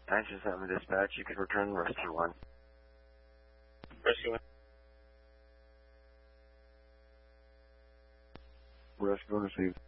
927 dispatch, you could return rescue 1. Rescue 1. Rescue 1 received.